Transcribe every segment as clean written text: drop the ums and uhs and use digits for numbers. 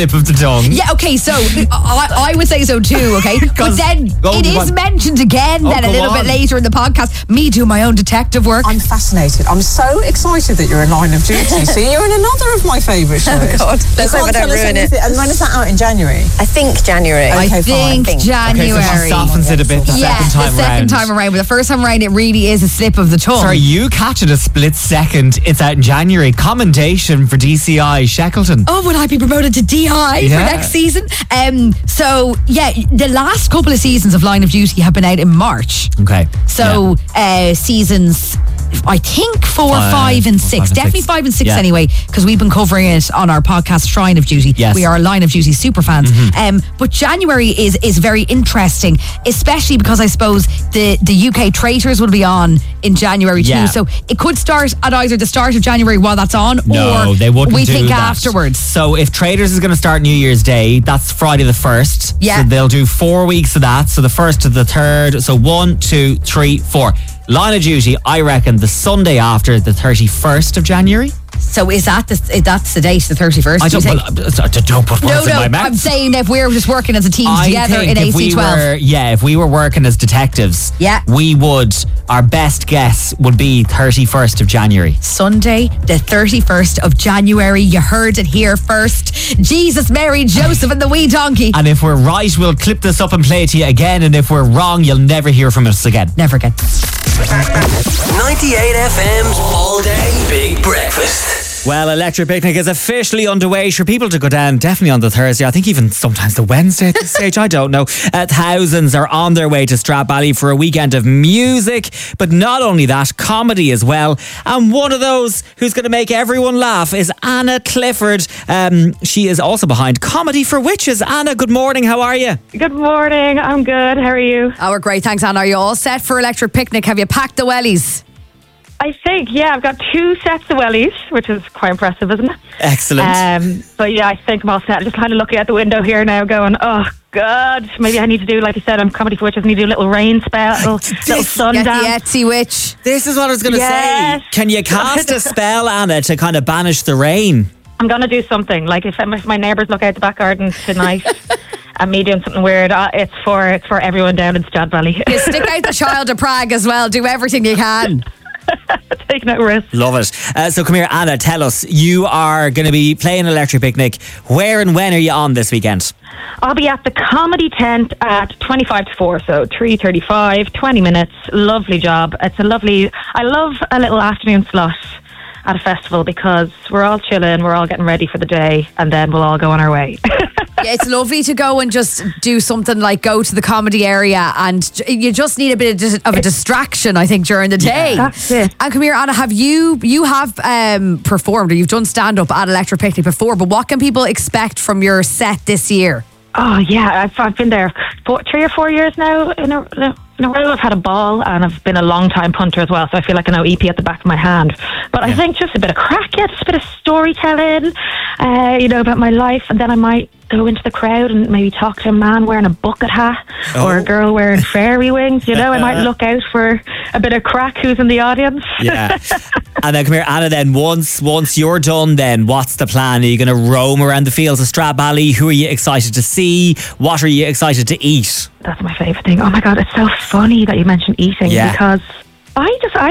Tip of the tongue. Yeah, okay, so I would say so too, okay? But then it is mentioned again then a little bit later in the podcast. Me do my own detective work. I'm fascinated. I'm so excited that you're in Line of Duty. See, you're in another of my favourite shows. Oh God, let's hope I don't ruin it. And when is that out? In January? I think January. I think January. Okay, so she softens it a bit the second time around. But the first time around, it really is a slip of the tongue. Sorry, you catch it a split second. It's out in January. Commendation for DCI Shackleton. Oh, will I be promoted to DI for next season? So, yeah, the last couple of seasons of Line of Duty have been out in March. Okay. So, seasons, I think 4, 5 and 6. Definitely 5 and 6 anyway, because we've been covering it on our podcast Shrine of Duty. Yes. We are Line of Duty super fans. But January is very interesting, especially because I suppose the UK Traitors will be on in January too. So it could start at either the start of January while that's on, or they wouldn't we do think that. afterwards. So if Traitors is going to start New Year's Day, that's Friday the 1st. Yeah. So they'll do 4 weeks of that. So the 1st to the 3rd. So 1, 2, 3, 4. Line of Duty, I reckon the Sunday after the 31st of January. So is that that's the date, the 31st? I don't put words in my mouth. I'm saying if we're just working as a team together in AC12. If we were working as detectives, we would, our best guess would be 31st of January. Sunday, the 31st of January. You heard it here first. Jesus, Mary, Joseph and the wee donkey. And if we're right, we'll clip this up and play it to you again. And if we're wrong, you'll never hear from us again. Never again. 98 FM's All Day Big Breakfast. Well, Electric Picnic is officially underway for people to go down, definitely on the Thursday. I think even sometimes the Wednesday at this stage, I don't know. Thousands are on their way to Stradbally for a weekend of music, but not only that, comedy as well. And one of those who's going to make everyone laugh is Anna Clifford. She is also behind Comedy for Witches. Anna, good morning. How are you? Good morning. I'm good. How are you? Oh, we're great. Thanks, Anna. Are you all set for Electric Picnic? Have you packed the wellies? I think, I've got 2 sets of wellies, which is quite impressive, isn't it? Excellent. But I think I'm all set. I'm just kind of looking out the window here now going, oh, God, maybe I need to do, like you said, I'm Comedy for Witches, I need to do a little rain spell, little sun Get dance. the Etsy witch. This is what I was going to say. Can you cast a spell, Anna, to kind of banish the rain? I'm going to do something. Like if my neighbours look out the back garden tonight and me doing something weird, it's for everyone down in Stradbally. You stick out the Child of Prague as well. Do everything you can. Taking out risks. Love it. So come here, Anna, tell us, you are going to be playing Electric Picnic. Where and when are you on this weekend? I'll be at the Comedy Tent at 25 to 4, so 3:35, 20 minutes. Lovely job. I love a little afternoon slot at a festival because we're all chilling, we're all getting ready for the day, and then we'll all go on our way. Yeah, it's lovely to go and just do something like go to the comedy area, and you just need a bit of a distraction, I think, during the day. That's it. And come here, Anna, have you have performed, or you've done stand-up at Electric Picnic before, but what can people expect from your set this year? Oh, yeah, I've been there 3 or 4 years now in a row. I've had a ball, and I've been a long-time punter as well, so I feel like I know EP at the back of my hand. But I think just a bit of crack, just a bit of storytelling, about my life, and then I might go into the crowd and maybe talk to a man wearing a bucket hat or a girl wearing fairy wings. I might look out for a bit of crack who's in the audience. Yeah. And then come here, Anna, then once you're done, then what's the plan? Are you going to roam around the fields of Stradbally? Who are you excited to see? What are you excited to eat? That's my favourite thing. Oh my God, it's so funny that you mentioned eating because I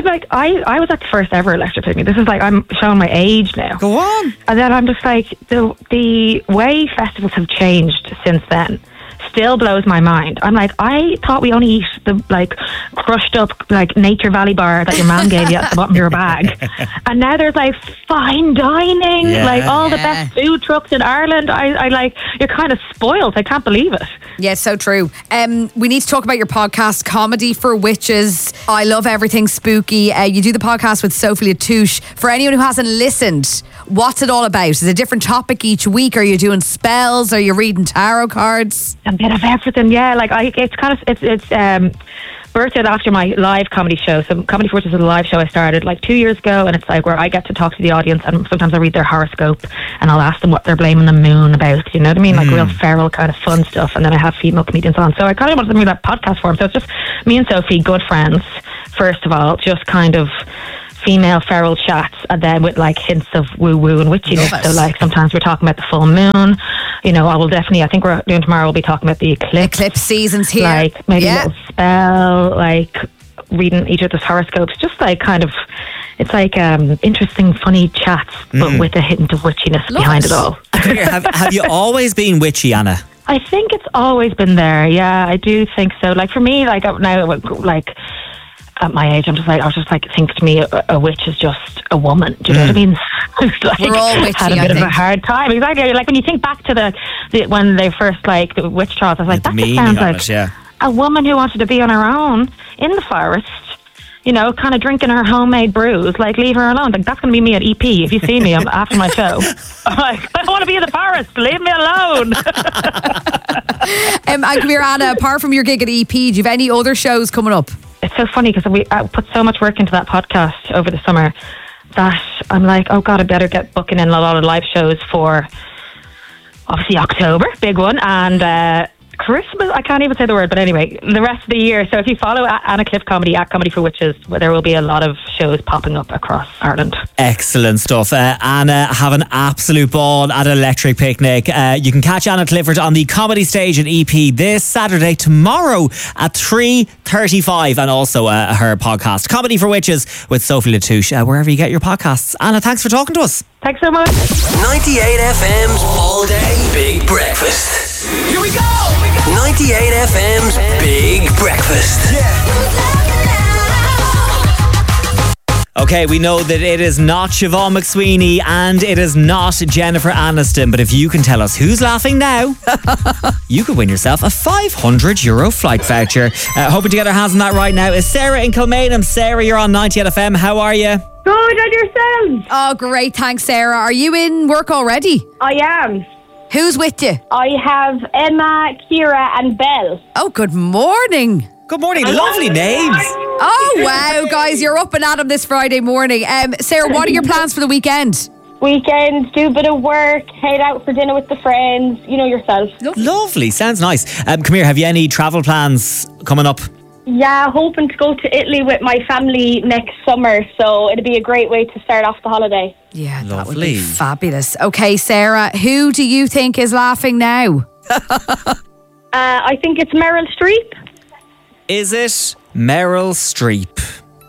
was at the first ever Electric Picnic. This is like, I'm showing my age now. Go on. And then I'm just like, the way festivals have changed since then still blows my mind. I'm like, I thought we only eat the crushed up Nature Valley bar that your mom gave you at the bottom of your bag, and now there's fine dining, all the best food trucks in Ireland. I you're kind of spoiled. I can't believe it. Yeah, so true. We need to talk about your podcast, Comedy for Witches. I love everything spooky. You do the podcast with Sophie Latouche. For anyone who hasn't listened, what's it all about? Is it a different topic each week? Are you doing spells? Are you reading tarot cards? A bit of everything, yeah. It's birthed after my live comedy show. So Comedy for Witches is a live show I started 2 years ago, and it's where I get to talk to the audience, and sometimes I read their horoscope and I'll ask them what they're blaming the moon about. You know what I mean? Real feral kind of fun stuff. And then I have female comedians on. So I kind of wanted to do that podcast form. So it's just me and Sophie, good friends. First of all, just kind of female feral chats, and then with hints of woo-woo and witchiness. So sometimes we're talking about the full moon, I will definitely, I think we're doing tomorrow, we'll be talking about the Eclipse season's here. Like maybe a little spell, like reading each other's horoscopes, just like kind of, it's like interesting, funny chats, but with a hint of witchiness behind it all. have you always been witchy, Anna? I think it's always been there. Yeah, I do think so. Like for me, like now, like at my age, I was just like, think to me, a witch is just a woman. Do you know what I mean? Like, we're all witchy, had a bit of a hard time. Exactly. Like when you think back to the when they first like the witch trials, I was like, that just sounds like a woman who wanted to be on her own in the forest. Kind of drinking her homemade brews, like leave her alone. Like that's going to be me at EP. If you see me after my show, I'm like, I want to be in the forest. Leave me alone. And come here, Anna. Apart from your gig at EP, do you have any other shows coming up? It's so funny because I put so much work into that podcast over the summer that I'm like, oh God, I better get booking in a lot of live shows for obviously October, big one, and Christmas, I can't even say the word, but anyway, the rest of the year. So if you follow Anna Cliff Comedy at Comedy for Witches, there will be a lot of shows popping up across Ireland. Excellent stuff. Anna, have an absolute ball at Electric Picnic. You can catch Anna Clifford on the comedy stage at EP this Saturday, tomorrow at 3:35, and also her podcast, Comedy for Witches, with Sophie Latouche, wherever you get your podcasts. Anna, thanks for talking to us. Thanks so much. 98 FM's All Day Big Breakfast. Here we go! 98 FM's Big Breakfast. Okay, we know that it is not Siobhan McSweeney and it is not Jennifer Aniston, but if you can tell us who's laughing now, you could win yourself a €500 flight voucher. Hoping to get our hands on that right now is Sarah in Kilmainham. Sarah, you're on 98 FM. How are you? Good, and yourselves? Oh, great. Thanks, Sarah. Are you in work already? I am. Who's with you? I have Emma, Ciara and Belle. Oh, good morning. Good morning. Lovely names. Oh, wow, guys. You're up and at 'em this Friday morning. Sarah, what are your plans for the weekend? Weekend, do a bit of work, head out for dinner with the friends, you know yourself. Lovely. Sounds nice. Come here. Have you any travel plans coming up? Yeah, hoping to go to Italy with my family next summer, so it'd be a great way to start off the holiday. Yeah, that would be fabulous. Okay, Sarah, who do you think is laughing now? I think it's Meryl Streep. Is it Meryl Streep?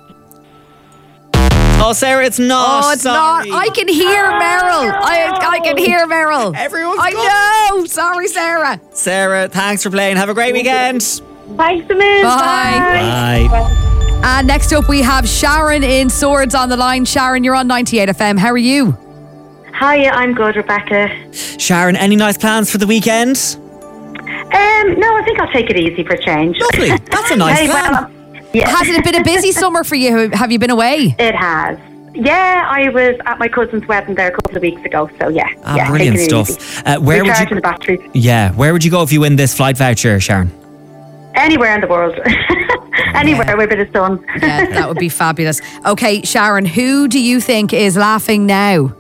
Oh, Sarah, it's not. Oh, it's not. I can hear Meryl. I can hear Meryl. Everyone's know. Sorry, Sarah. Sarah, thanks for playing. Have a great weekend. Thanks a million. Bye. Bye. And next up, we have Sharon in Swords on the line. Sharon, you're on 98 FM. How are you? Hiya, I'm good, Rebecca. Sharon, any nice plans for the weekend? No, I think I'll take it easy for a change. Lovely. That's a nice plan. Yeah. Has it been a busy summer for you? Have you been away? It has. Yeah, I was at my cousin's wedding there a couple of weeks ago, so yeah. Brilliant stuff. Where would you? The batteries. Yeah, where would you go if you win this flight voucher, Sharon? Anywhere in the world. Anywhere with a bit of sun. Yeah, that would be fabulous. Okay, Sharon, who do you think is laughing now?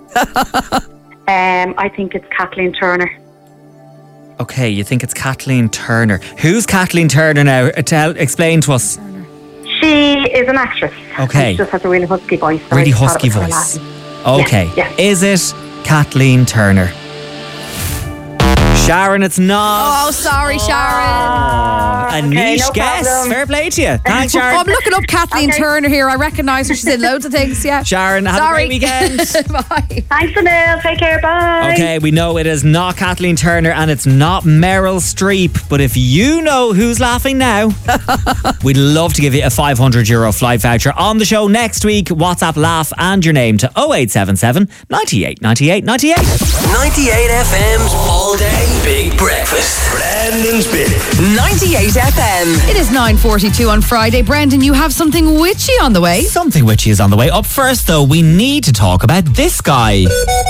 I think it's Kathleen Turner. Okay, you think it's Kathleen Turner. Who's Kathleen Turner now? Explain to us. She is an actress. Okay. She just has a really husky voice. So really husky voice. Okay. Yeah. Is it Kathleen Turner? Sharon, it's not. Oh, sorry, Sharon. A niche guess. Fair play to you. Thanks, Sharon. I'm looking up Kathleen Turner here. I recognise her. She's in loads of things. Yeah. Sharon, have a great weekend. Bye. Thanks, Anil. Take care. Bye. Okay, we know it is not Kathleen Turner and it's not Meryl Streep. But if you know who's laughing now, we'd love to give you a €500 flight voucher on the show next week. WhatsApp laugh and your name to 0877 98 98 98. 98 FM's All Day Big Breakfast. Brendan's Bit. 98 FM. It is 9:42 on Friday. Brendan, you have something witchy on the way. Something witchy is on the way. Up first, though, we need to talk about this guy.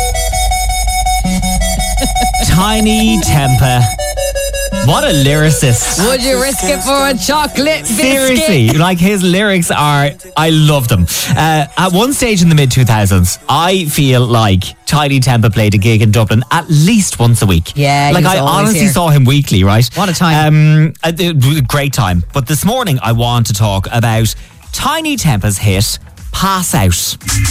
Tiny Tempa. What a lyricist. Would you risk it for a chocolate biscuit? Seriously, like his lyrics are, I love them. At one stage in the mid-2000s, I feel like Tiny Tempa played a gig in Dublin at least once a week. Yeah, like I honestly saw him weekly, right? What a time. Great time. But this morning I want to talk about Tiny Tempa's hit, Pass Out.